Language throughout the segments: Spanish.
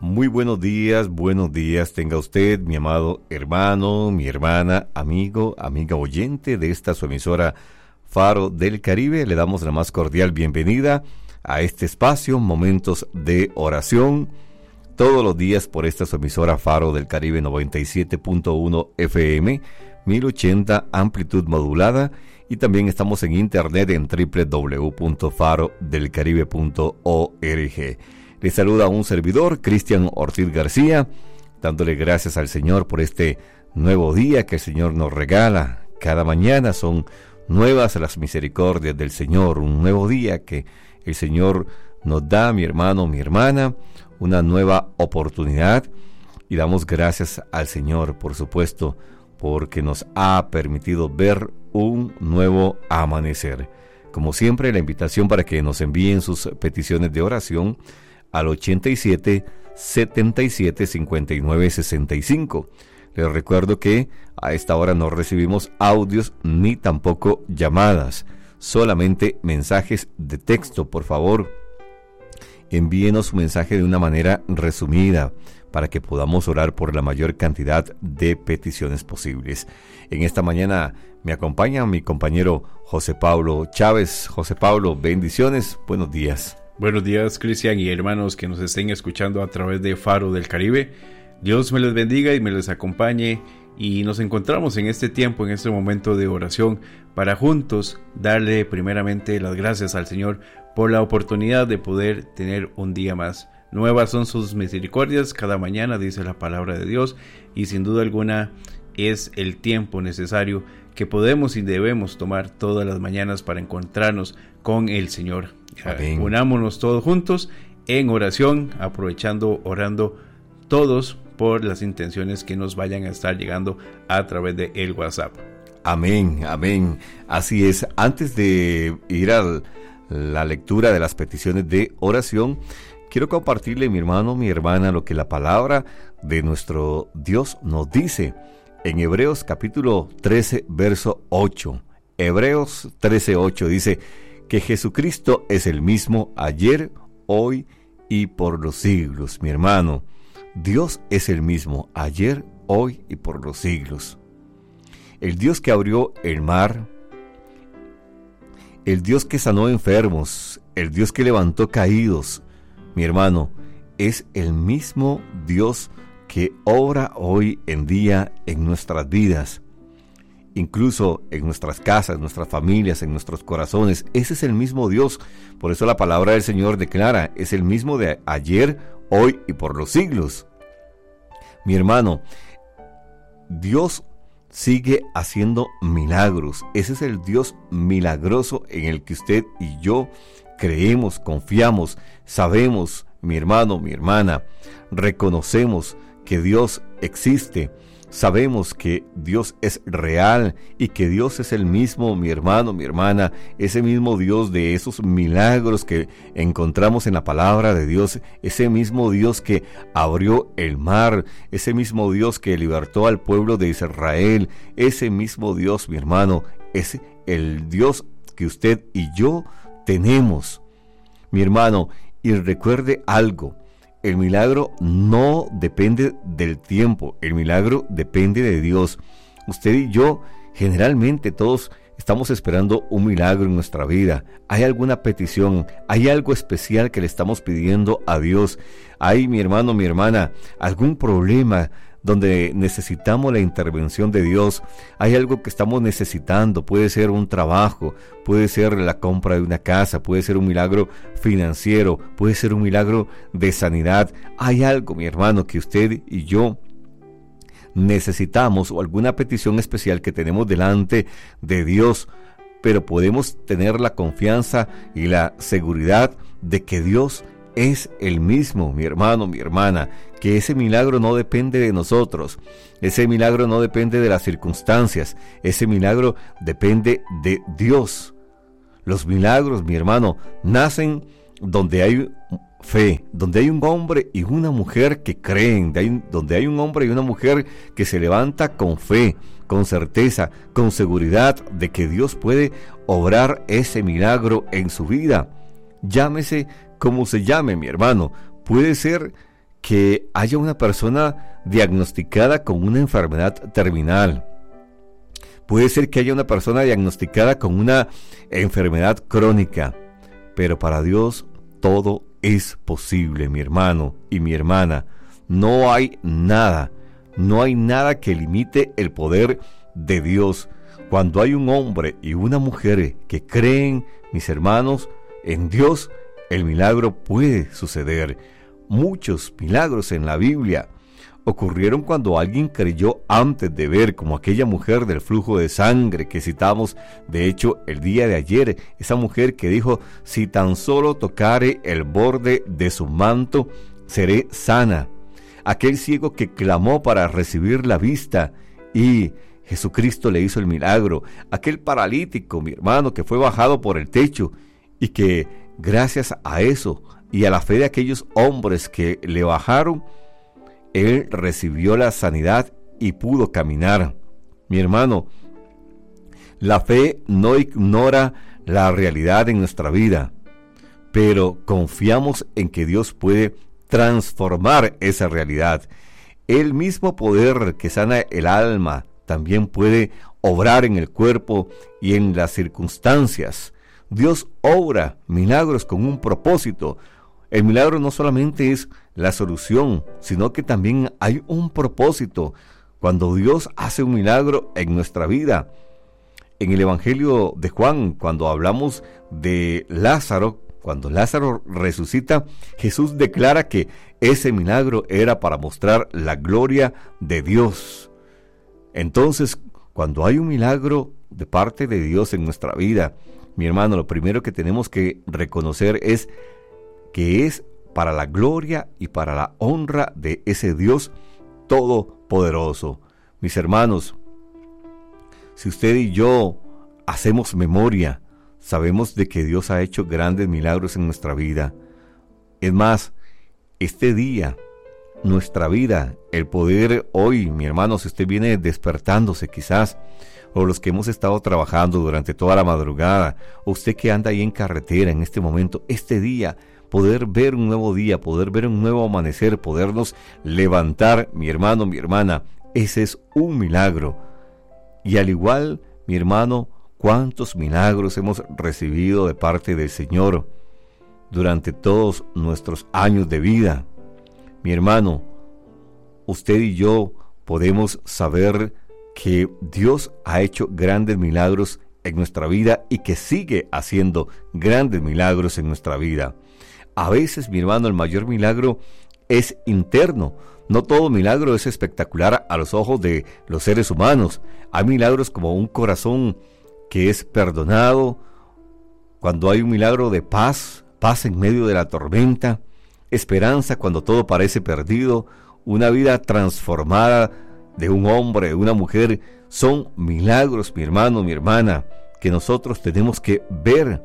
Muy buenos días tenga usted, mi amado hermano, mi hermana, amigo, amiga oyente de esta su emisora Faro del Caribe. Le damos la más cordial bienvenida a este espacio, Momentos de Oración, todos los días por esta su emisora Faro del Caribe 97.1 FM, 1080 amplitud modulada, y también estamos en internet en www.farodelcaribe.org. Le saluda un servidor, Cristian Ortiz García, dándole gracias al Señor por este nuevo día que el Señor nos regala. Cada mañana son nuevas las misericordias del Señor, un nuevo día que el Señor nos da, mi hermano, mi hermana, una nueva oportunidad, y damos gracias al Señor, por supuesto, porque nos ha permitido ver un nuevo amanecer. Como siempre, la invitación para que nos envíen sus peticiones de oración al 87 77 59 65. Les recuerdo que a esta hora no recibimos audios ni tampoco llamadas, solamente mensajes de texto. Por favor, envíenos su mensaje de una manera resumida para que podamos orar por la mayor cantidad de peticiones posibles. En esta mañana me acompaña mi compañero José Pablo Chávez. José Pablo, bendiciones, buenos días. Buenos días, Cristian, y hermanos que nos estén escuchando a través de Faro del Caribe. Dios me les bendiga y me les acompañe, y nos encontramos en este tiempo, en este momento de oración, para juntos darle primeramente las gracias al Señor por la oportunidad de poder tener un día más. Nuevas son sus misericordias cada mañana, dice la palabra de Dios, y sin duda alguna es el tiempo necesario que podemos y debemos tomar todas las mañanas para encontrarnos con el Señor. Amén. Unámonos todos juntos en oración, orando todos por las intenciones que nos vayan a estar llegando a través de el WhatsApp. Amén, amén. Así es. Antes de ir a la lectura de las peticiones de oración, quiero compartirle, mi hermano, mi hermana, lo que la palabra de nuestro Dios nos dice en Hebreos capítulo 13, verso 8. Hebreos 13, 8 dice que Jesucristo es el mismo ayer, hoy y por los siglos. Mi hermano, Dios es el mismo ayer, hoy y por los siglos. El Dios que abrió el mar, el Dios que sanó enfermos, el Dios que levantó caídos, mi hermano, es el mismo Dios que obra hoy en día en nuestras vidas, incluso en nuestras casas, en nuestras familias, en nuestros corazones. Ese es el mismo Dios. Por eso la palabra del Señor declara, es el mismo de ayer, hoy y por los siglos. Mi hermano, Dios sigue haciendo milagros. Ese es el Dios milagroso en el que usted y yo creemos, confiamos, sabemos, mi hermano, mi hermana, reconocemos que Dios existe. Sabemos que Dios es real y que Dios es el mismo, mi hermano, mi hermana, ese mismo Dios de esos milagros que encontramos en la palabra de Dios, ese mismo Dios que abrió el mar, ese mismo Dios que libertó al pueblo de Israel, ese mismo Dios, mi hermano, es el Dios que usted y yo tenemos, mi hermano. Y recuerde algo: el milagro no depende del tiempo, el milagro depende de Dios. Usted y yo, generalmente todos estamos esperando un milagro en nuestra vida. ¿Hay alguna petición? ¿Hay algo especial que le estamos pidiendo a Dios? ¿Hay, mi hermano, mi hermana, algún problema donde necesitamos la intervención de Dios? Hay algo que estamos necesitando, puede ser un trabajo, puede ser la compra de una casa, puede ser un milagro financiero, puede ser un milagro de sanidad. Hay algo, mi hermano, que usted y yo necesitamos, o alguna petición especial que tenemos delante de Dios, pero podemos tener la confianza y la seguridad de que Dios es el mismo, mi hermano, mi hermana, que ese milagro no depende de nosotros, ese milagro no depende de las circunstancias, ese milagro depende de Dios. Los milagros, mi hermano, nacen donde hay fe, donde hay un hombre y una mujer que creen, donde hay un hombre y una mujer que se levanta con fe, con certeza, con seguridad de que Dios puede obrar ese milagro en su vida. Llámese como se llame, mi hermano. Puede ser que haya una persona diagnosticada con una enfermedad terminal. Puede ser que haya una persona diagnosticada con una enfermedad crónica. Pero para Dios todo es posible, mi hermano y mi hermana. No hay nada que limite el poder de Dios. Cuando hay un hombre y una mujer que creen, mis hermanos, en Dios, el milagro puede suceder. Muchos milagros en la Biblia ocurrieron cuando alguien creyó antes de ver, como aquella mujer del flujo de sangre que citamos, de hecho, el día de ayer, esa mujer que dijo: si tan solo tocare el borde de su manto, seré sana. Aquel ciego que clamó para recibir la vista y Jesucristo le hizo el milagro. Aquel paralítico, mi hermano, que fue bajado por el techo y que gracias a eso y a la fe de aquellos hombres que le bajaron, él recibió la sanidad y pudo caminar. Mi hermano, la fe no ignora la realidad en nuestra vida, pero confiamos en que Dios puede transformar esa realidad. El mismo poder que sana el alma también puede obrar en el cuerpo y en las circunstancias. Dios obra milagros con un propósito. El milagro no solamente es la solución, sino que también hay un propósito. Cuando Dios hace un milagro en nuestra vida, en el Evangelio de Juan, cuando hablamos de Lázaro, cuando Lázaro resucita, Jesús declara que ese milagro era para mostrar la gloria de Dios. Entonces, cuando hay un milagro de parte de Dios en nuestra vida, mi hermano, lo primero que tenemos que reconocer es que es para la gloria y para la honra de ese Dios todopoderoso. Mis hermanos, si usted y yo hacemos memoria, sabemos de que Dios ha hecho grandes milagros en nuestra vida. Es más, este día, nuestra vida, el poder hoy, mi hermano, si usted viene despertándose quizás, o los que hemos estado trabajando durante toda la madrugada, o usted que anda ahí en carretera en este momento, este día, poder ver un nuevo día, poder ver un nuevo amanecer, podernos levantar, mi hermano, mi hermana, ese es un milagro. Y al igual, mi hermano, cuántos milagros hemos recibido de parte del Señor durante todos nuestros años de vida. Mi hermano, usted y yo podemos saber que Dios ha hecho grandes milagros en nuestra vida y que sigue haciendo grandes milagros en nuestra vida. A veces, mi hermano, el mayor milagro es interno. No todo milagro es espectacular a los ojos de los seres humanos. Hay milagros como un corazón que es perdonado, cuando hay un milagro de paz, paz en medio de la tormenta, esperanza cuando todo parece perdido, una vida transformada de un hombre, de una mujer. Son milagros, mi hermano, mi hermana, que nosotros tenemos que ver.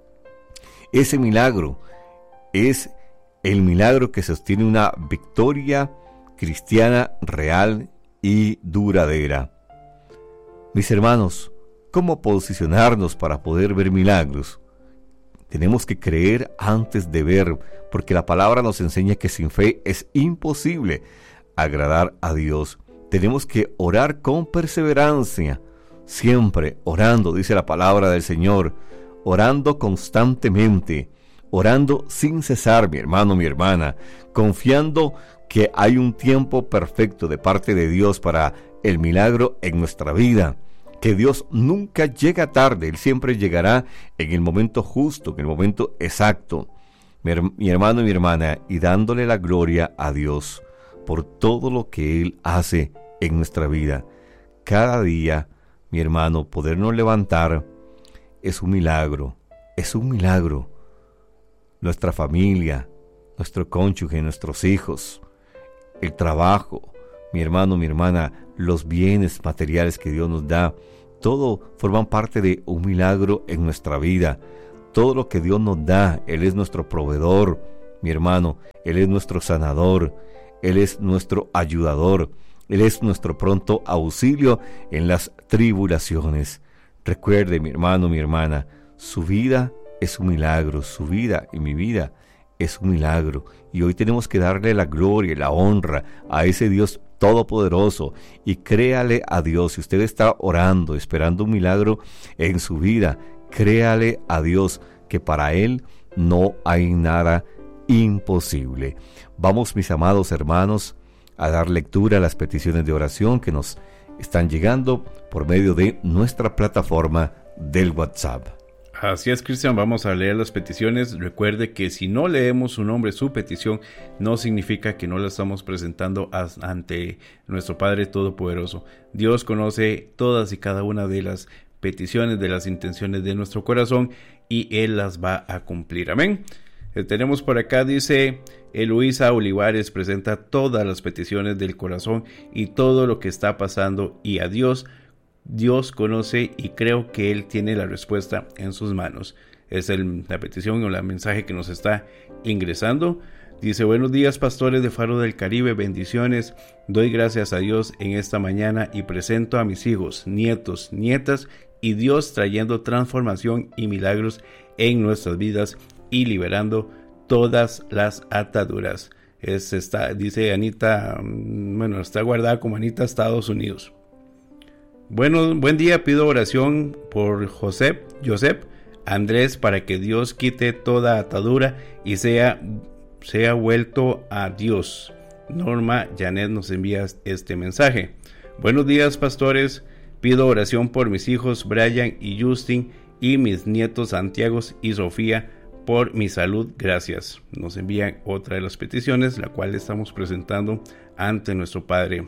Ese milagro es el milagro que sostiene una victoria cristiana real y duradera. Mis hermanos, ¿cómo posicionarnos para poder ver milagros? Tenemos que creer antes de ver, porque la palabra nos enseña que sin fe es imposible agradar a Dios. Tenemos que orar con perseverancia, siempre orando, dice la palabra del Señor, orando constantemente, orando sin cesar, mi hermano, mi hermana, confiando que hay un tiempo perfecto de parte de Dios para el milagro en nuestra vida, que Dios nunca llega tarde, Él siempre llegará en el momento justo, en el momento exacto, mi hermano y mi hermana, y dándole la gloria a Dios por todo lo que Él hace en nuestra vida. Cada día, mi hermano, podernos levantar es un milagro, es un milagro. Nuestra familia, nuestro cónyuge, nuestros hijos, el trabajo, mi hermano, mi hermana, los bienes materiales que Dios nos da, todo forman parte de un milagro en nuestra vida. Todo lo que Dios nos da, Él es nuestro proveedor, mi hermano, Él es nuestro sanador, Él es nuestro ayudador, Él es nuestro pronto auxilio en las tribulaciones. Recuerde, mi hermano, mi hermana, su vida es un milagro, su vida y mi vida es un milagro. Y hoy tenemos que darle la gloria y la honra a ese Dios todopoderoso. Y créale a Dios. Si usted está orando, esperando un milagro en su vida, créale a Dios que para Él no hay nada imposible. Vamos, mis amados hermanos, a dar lectura a las peticiones de oración que nos están llegando por medio de nuestra plataforma del WhatsApp. Así es, Cristian, vamos a leer las peticiones. Recuerde que si no leemos su nombre, su petición, no significa que no la estamos presentando ante nuestro Padre Todopoderoso. Dios conoce todas y cada una de las peticiones, de las intenciones de nuestro corazón, y Él las va a cumplir. Amén. Tenemos por acá, dice Eloísa Olivares, presenta todas las peticiones del corazón y todo lo que está pasando, y a Dios conoce y creo que Él tiene la respuesta en sus manos. Es la petición o el mensaje que nos está ingresando. Dice: buenos días, pastores de Faro del Caribe, bendiciones. Doy gracias a Dios en esta mañana y presento a mis hijos, nietos, nietas, y Dios trayendo transformación y milagros en nuestras vidas y liberando todas las ataduras. Dice Anita, está guardada como Anita, Estados Unidos. Buen día, pido oración por Josep Andrés para que Dios quite toda atadura y sea vuelto a Dios. Norma Janet nos envía este mensaje. Buenos días, pastores, pido oración por mis hijos Brian y Justin y mis nietos Santiago y Sofía por mi salud, gracias. Nos envían otra de las peticiones, la cual estamos presentando ante nuestro Padre.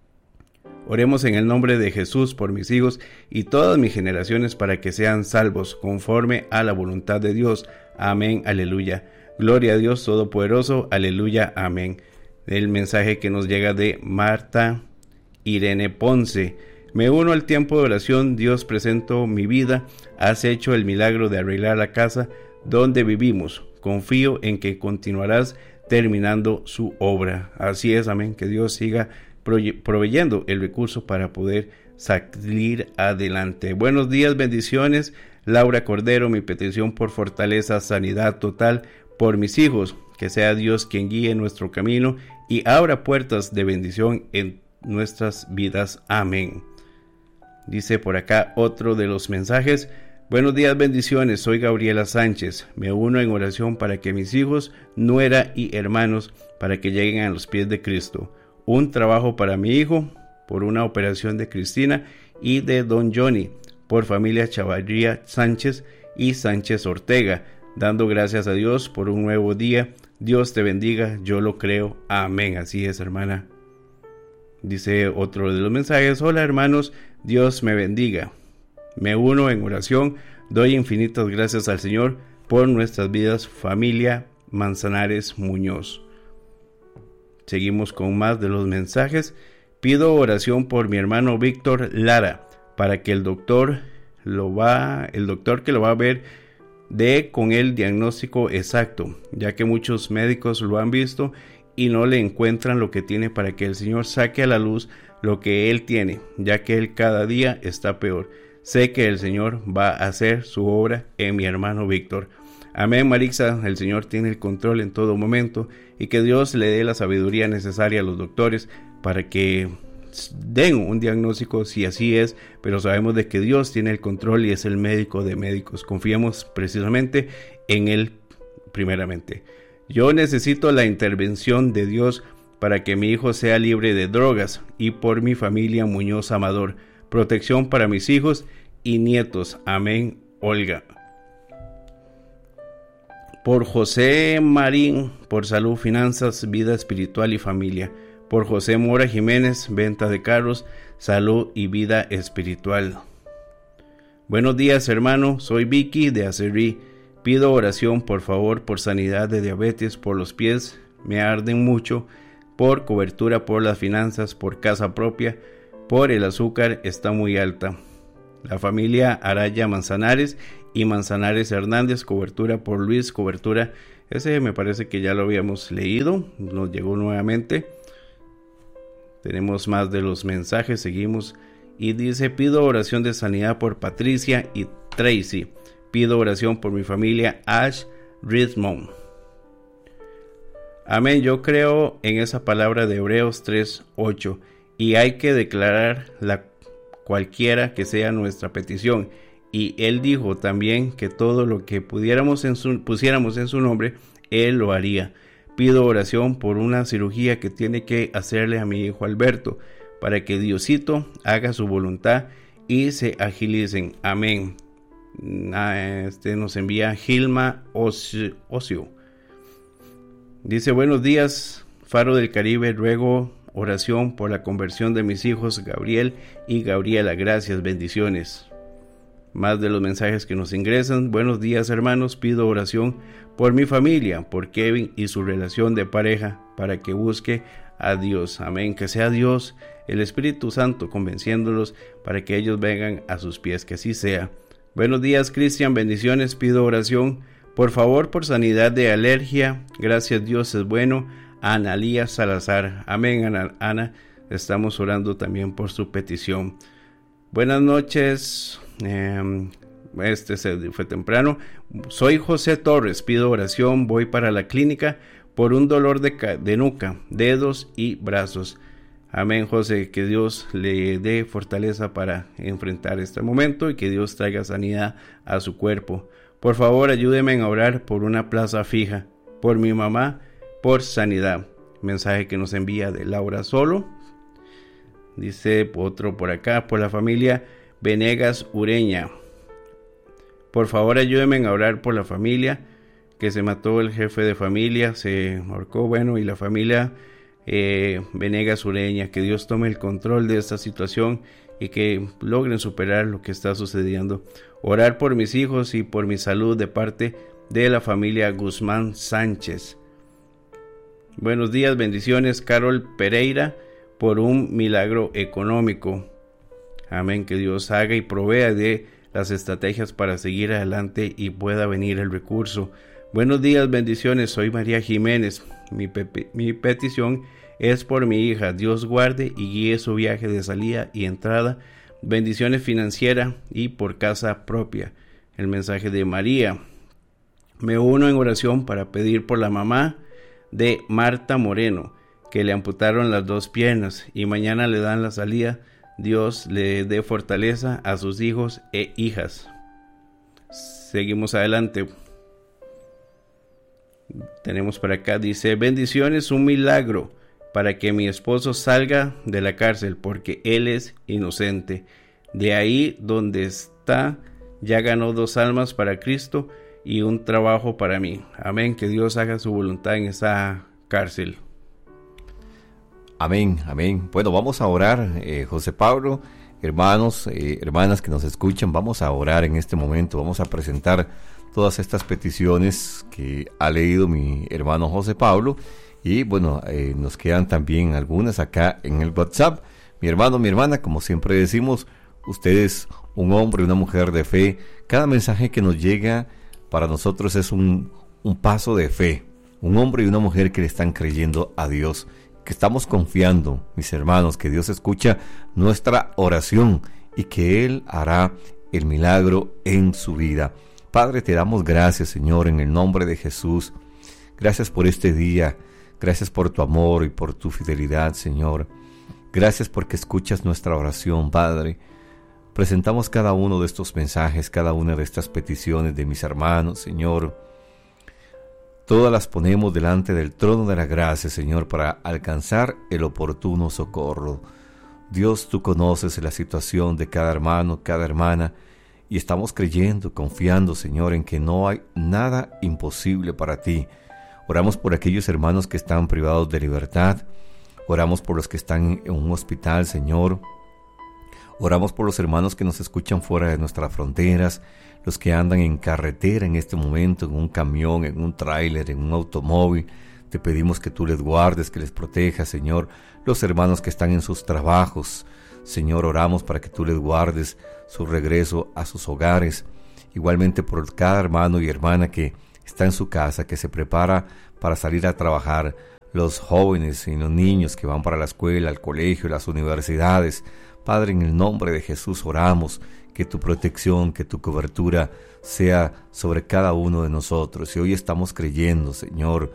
Oremos en el nombre de Jesús por mis hijos y todas mis generaciones para que sean salvos conforme a la voluntad de Dios. Amén, aleluya. Gloria a Dios Todopoderoso, aleluya, amén. El mensaje que nos llega de Marta Irene Ponce. Me uno al tiempo de oración. Dios, presento mi vida. Has hecho el milagro de arreglar la casa donde vivimos. Confío en que continuarás terminando su obra. Así es, amén. Que Dios siga proveyendo el recurso para poder salir adelante. Buenos días, bendiciones. Laura Cordero, mi petición por fortaleza, sanidad total por mis hijos. Que sea Dios quien guíe nuestro camino y abra puertas de bendición en nuestras vidas. Amén. Dice por acá otro de los mensajes. Buenos días, bendiciones. Soy Gabriela Sánchez. Me uno en oración para que mis hijos, nuera y hermanos, para que lleguen a los pies de Cristo. Un trabajo para mi hijo, por una operación de Cristina y de Don Johnny, por familia Chavarría Sánchez y Sánchez Ortega, dando gracias a Dios por un nuevo día. Dios te bendiga, yo lo creo. Amén. Así es, hermana. Dice otro de los mensajes. Hola, hermanos, Dios me bendiga. Me uno en oración, doy infinitas gracias al Señor por nuestras vidas, familia Manzanares Muñoz. Seguimos con más de los mensajes. Pido oración por mi hermano Víctor Lara, para que el doctor que lo va a ver dé con el diagnóstico exacto, ya que muchos médicos lo han visto y no le encuentran lo que tiene, para que el Señor saque a la luz lo que él tiene, ya que él cada día está peor. Sé que el Señor va a hacer su obra en mi hermano Víctor. Amén, Marixa. El Señor tiene el control en todo momento, y que Dios le dé la sabiduría necesaria a los doctores para que den un diagnóstico si así es, pero sabemos de que Dios tiene el control y es el médico de médicos. Confiamos precisamente en Él primeramente. Yo necesito la intervención de Dios para que mi hijo sea libre de drogas, y por mi familia Muñoz Amador. Protección para mis hijos y nietos. Amén, Olga. Por José Marín, por salud, finanzas, vida espiritual y familia. Por José Mora Jiménez, venta de carros, salud y vida espiritual. Buenos días, hermano. Soy Vicky de Acerrí. Pido oración, por favor, por sanidad de diabetes, por los pies, me arden mucho, por cobertura, por las finanzas, por casa propia, por el azúcar, está muy alta. La familia Araya Manzanares y Manzanares Hernández, cobertura por Luis, cobertura. Ese me parece que ya lo habíamos leído, nos llegó nuevamente. Tenemos más de los mensajes, seguimos. Y dice: pido oración de sanidad por Patricia y Tracy. Pido oración por mi familia Ash Richmond. Amén, yo creo en esa palabra de Hebreos 3:8 y hay que declarar cualquiera que sea nuestra petición. Y Él dijo también que todo lo que pusiéramos en su nombre, Él lo haría. Pido oración por una cirugía que tiene que hacerle a mi hijo Alberto, para que Diosito haga su voluntad y se agilicen. Amén. Nos envía Gilma Ocio. Dice: buenos días, Faro del Caribe, ruego oración por la conversión de mis hijos Gabriel y Gabriela. Gracias, bendiciones. Más de los mensajes que nos ingresan. Buenos días, hermanos, pido oración por mi familia, por Kevin y su relación de pareja, para que busque a Dios. Amén, que sea Dios, el Espíritu Santo, convenciéndolos para que ellos vengan a sus pies, que así sea. Buenos días, Cristian, bendiciones, pido oración por favor por sanidad de alergia. Gracias, Dios es bueno. Analía Salazar. Amén, Ana. Estamos orando también por su petición. Buenas noches. Fue temprano. Soy José Torres. Pido oración. Voy para la clínica por un dolor de nuca, dedos y brazos. Amén, José. Que Dios le dé fortaleza para enfrentar este momento y que Dios traiga sanidad a su cuerpo. Por favor, ayúdeme a orar por una plaza fija, por mi mamá, por sanidad. Mensaje que nos envía de Laura Solo. Dice otro por acá, por la familia Venegas Ureña. Por favor, ayúdenme a orar por la familia que se mató el jefe de familia, se ahorcó, y la familia Venegas Ureña. Que Dios tome el control de esta situación y que logren superar lo que está sucediendo. Orar por mis hijos y por mi salud de parte de la familia Guzmán Sánchez. Buenos días, bendiciones, Carol Pereira, por un milagro económico. Amén, que Dios haga y provea de las estrategias para seguir adelante y pueda venir el recurso. Buenos días, bendiciones, soy María Jiménez. Mi petición es por mi hija. Dios guarde y guíe su viaje de salida y entrada. Bendiciones financieras y por casa propia. El mensaje de María. Me uno en oración para pedir por la mamá de Marta Moreno, que le amputaron las 2 piernas y mañana le dan la salida. Dios le dé fortaleza a sus hijos e hijas. Seguimos adelante. Tenemos por acá, dice: bendiciones, un milagro para que mi esposo salga de la cárcel, porque él es inocente. De ahí donde está, ya ganó 2 almas para Cristo y un trabajo para mí. Amén, que Dios haga su voluntad en esa cárcel. Amén, amén. Bueno, vamos a orar, José Pablo, hermanos, hermanas que nos escuchan, vamos a orar en este momento, vamos a presentar todas estas peticiones que ha leído mi hermano José Pablo. Y bueno, nos quedan también algunas acá en el WhatsApp. Mi hermano, mi hermana, como siempre decimos, ustedes, un hombre y una mujer de fe. Cada mensaje que nos llega para nosotros es un paso de fe. Un hombre y una mujer que le están creyendo a Dios, que estamos confiando, mis hermanos, que Dios escucha nuestra oración y que Él hará el milagro en su vida. Padre, te damos gracias, Señor, en el nombre de Jesús. Gracias por este día. Gracias por tu amor y por tu fidelidad, Señor. Gracias porque escuchas nuestra oración, Padre. Presentamos cada uno de estos mensajes, cada una de estas peticiones de mis hermanos, Señor. Todas las ponemos delante del trono de la gracia, Señor, para alcanzar el oportuno socorro. Dios, tú conoces la situación de cada hermano, cada hermana, y estamos creyendo, confiando, Señor, en que no hay nada imposible para ti. Oramos por aquellos hermanos que están privados de libertad. Oramos por los que están en un hospital, Señor. Oramos por los hermanos que nos escuchan fuera de nuestras fronteras, los que andan en carretera en este momento, en un camión, en un tráiler, en un automóvil. Te pedimos que tú les guardes, que les protejas, Señor. Los hermanos que están en sus trabajos, Señor, oramos para que tú les guardes su regreso a sus hogares. Igualmente por cada hermano y hermana que está en su casa, que se prepara para salir a trabajar, los jóvenes y los niños que van para la escuela, al colegio, las universidades. Padre, en el nombre de Jesús oramos que tu protección, que tu cobertura sea sobre cada uno de nosotros. Y hoy estamos creyendo, Señor,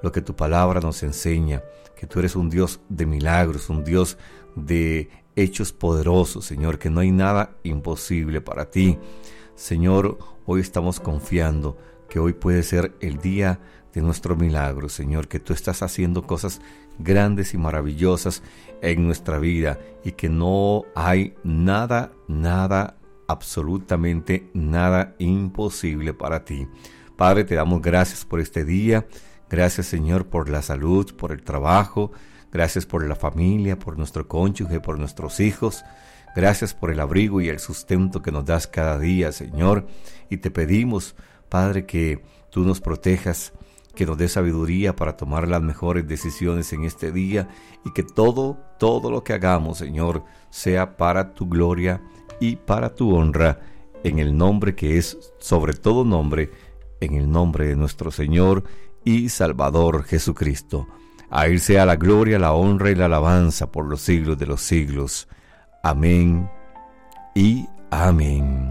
lo que tu palabra nos enseña, que tú eres un Dios de milagros, un Dios de hechos poderosos, Señor, que no hay nada imposible para ti. Señor, hoy estamos confiando que hoy puede ser el día de nuestro milagro, Señor, que tú estás haciendo cosas grandes y maravillosas en nuestra vida y que no hay nada, absolutamente nada imposible para ti. Padre, te damos gracias por este día. Gracias, Señor, por la salud, por el trabajo. Gracias por la familia, por nuestro cónyuge, por nuestros hijos. Gracias por el abrigo y el sustento que nos das cada día, Señor. Y te pedimos, Padre, que tú nos protejas, que nos des sabiduría para tomar las mejores decisiones en este día y que todo lo que hagamos, Señor, sea para tu gloria y para tu honra, en el nombre que es sobre todo nombre, en el nombre de nuestro Señor y Salvador Jesucristo. A Él sea la gloria, la honra y la alabanza por los siglos de los siglos. Amén y amén.